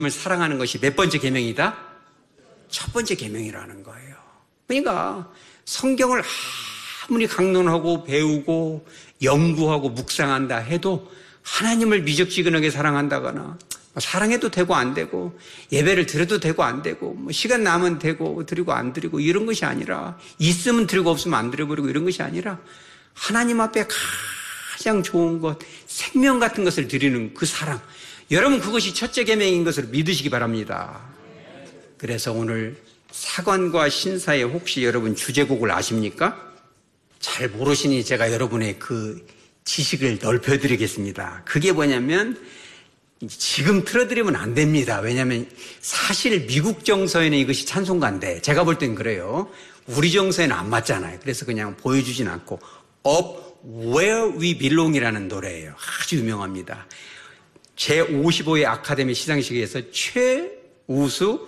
사랑하는 것이 몇 번째 계명이다? 첫 번째 계명이라는 거예요. 그러니까 성경을 아무리 강론하고 배우고 연구하고 묵상한다 해도 하나님을 미적지근하게 사랑한다거나 사랑해도 되고 안 되고 예배를 드려도 되고 안 되고 시간 나면 되고 드리고 안 드리고 이런 것이 아니라 있으면 드리고 없으면 안 드려버리고 이런 것이 아니라 하나님 앞에 가장 좋은 것 생명 같은 것을 드리는 그 사랑, 여러분 그것이 첫째 계명인 것을 믿으시기 바랍니다. 그래서 오늘 사관과 신사의 혹시 여러분 주제곡을 아십니까? 잘 모르시니 제가 여러분의 그 지식을 넓혀드리겠습니다. 그게 뭐냐면 지금 틀어드리면 안 됩니다. 왜냐하면 사실 미국 정서에는 이것이 찬송가인데 제가 볼 땐 그래요. 우리 정서에는 안 맞잖아요. 그래서 그냥 보여주진 않고 Up Where We Belong이라는 노래예요. 아주 유명합니다. 제55회 아카데미 시상식에서 최우수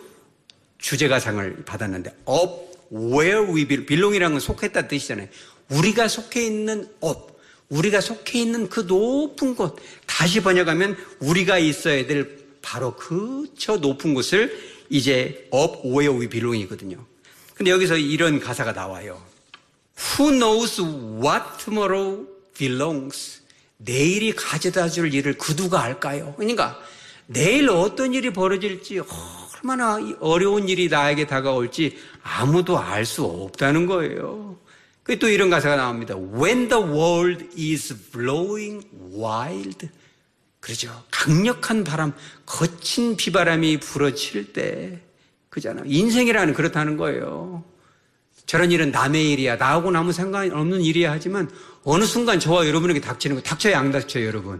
주제가상을 받았는데 Up Where We Belong이라는 건 속했다는 뜻이잖아요. 우리가 속해 있는 Up, 우리가 속해 있는 그 높은 곳, 다시 번역하면 우리가 있어야 될 바로 저 높은 곳을 이제 Up Where We Belong이거든요. 근데 여기서 이런 가사가 나와요. Who knows what tomorrow belongs? 내일이 가져다 줄 일을 그 누가 알까요? 그러니까 내일 어떤 일이 벌어질지 얼마나 어려운 일이 나에게 다가올지 아무도 알 수 없다는 거예요. 또 이런 가사가 나옵니다. When the world is blowing wild. 그러죠. 강력한 바람, 거친 비바람이 불어칠 때 그잖아요. 인생이라는 그렇다는 거예요. 저런 일은 남의 일이야. 나하고는 아무 상관없는 일이야 하지만 어느 순간 저와 여러분에게 닥치는 거 닥쳐요, 안 닥쳐요, 여러분?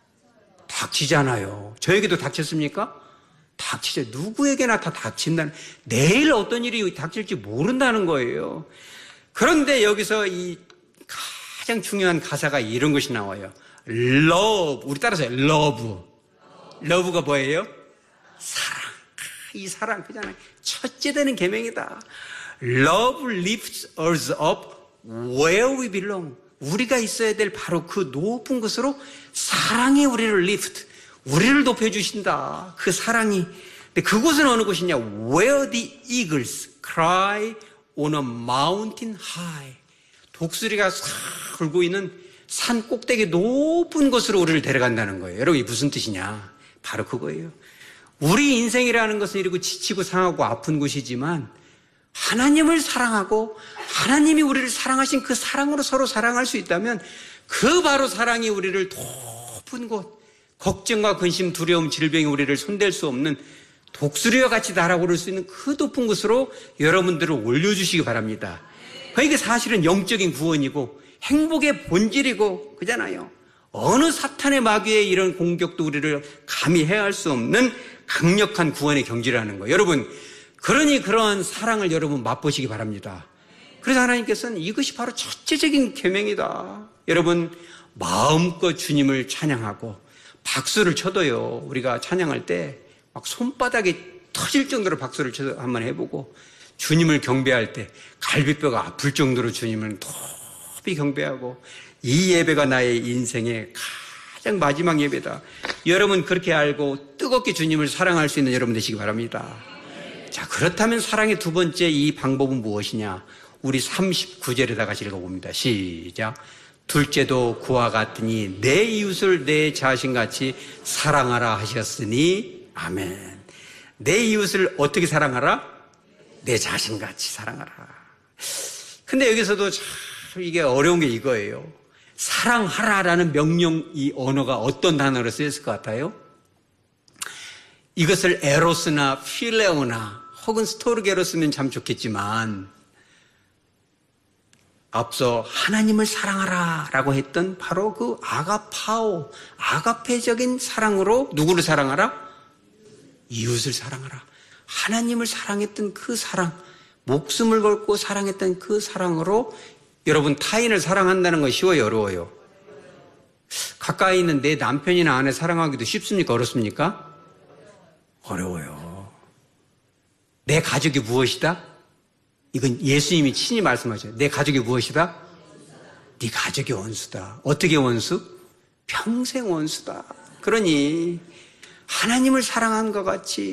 닥치잖아요. 저에게도 닥쳤습니까? 닥치죠. 누구에게나 다 닥친다는, 내일 어떤 일이 닥칠지 모른다는 거예요. 그런데 여기서 이 가장 중요한 가사가 이런 것이 나와요. Love, 우리 따라서 Love. Love가 뭐예요? 사랑. 이 사랑, 그잖아요. 첫째 되는 계명이다. Love lifts us up where we belong. 우리가 있어야 될 바로 그 높은 곳으로 사랑이 우리를 lift, 우리를 높여주신다. 그 사랑이. 근데 그곳은 어느 곳이냐? Where the eagles cry on a mountain high. 독수리가 싹 울고 있는 산 꼭대기 높은 곳으로 우리를 데려간다는 거예요. 여러분, 이게 무슨 뜻이냐? 바로 그거예요. 우리 인생이라는 것은 이러고 지치고 상하고 아픈 곳이지만 하나님을 사랑하고 하나님이 우리를 사랑하신 그 사랑으로 서로 사랑할 수 있다면 그 바로 사랑이 우리를 높은 곳, 걱정과 근심, 두려움, 질병이 우리를 손댈 수 없는 독수리와 같이 날아오를 수 있는 그 높은 곳으로 여러분들을 올려주시기 바랍니다. 그러니까 사실은 영적인 구원이고 행복의 본질이고 그잖아요. 어느 사탄의 마귀의 이런 공격도 우리를 감히 해할 수 없는 강력한 구원의 경지라는 거예요. 여러분, 그러니 그러한 사랑을 여러분 맛보시기 바랍니다. 그래서 하나님께서는 이것이 바로 첫째적인 계명이다. 여러분, 마음껏 주님을 찬양하고 박수를 쳐도요, 우리가 찬양할 때 막 손바닥이 터질 정도로 박수를 쳐서 한번 해보고 주님을 경배할 때 갈비뼈가 아플 정도로 주님을 높이 경배하고 이 예배가 나의 인생의 가장 마지막 예배다. 여러분 그렇게 알고 뜨겁게 주님을 사랑할 수 있는 여러분 되시기 바랍니다. 자, 그렇다면 사랑의 두 번째 이 방법은 무엇이냐? 우리 39절에 다 같이 읽어봅니다. 시작. 둘째도 그와 같으니 내 이웃을 내 자신같이 사랑하라 하셨으니 아멘. 내 이웃을 어떻게 사랑하라? 내 자신같이 사랑하라. 근데 여기서도 참 이게 어려운 게 이거예요. 사랑하라라는 명령, 이 언어가 어떤 단어로 쓰였을 것 같아요? 이것을 에로스나 필레오나 혹은 스토르게로 쓰면 참 좋겠지만 앞서 하나님을 사랑하라 라고 했던 바로 그 아가파오, 아가페적인 사랑으로 누구를 사랑하라? 이웃을 사랑하라. 하나님을 사랑했던 그 사랑, 목숨을 걸고 사랑했던 그 사랑으로 여러분 타인을 사랑한다는 건 쉬워요, 어려워요? 가까이 있는 내 남편이나 아내 사랑하기도 쉽습니까, 어렵습니까? 어려워요. 내 가족이 무엇이다? 이건 예수님이 친히 말씀하셔요. 내 가족이 무엇이다? 네 가족이 원수다. 어떻게 원수? 평생 원수다. 그러니 하나님을 사랑한 것 같이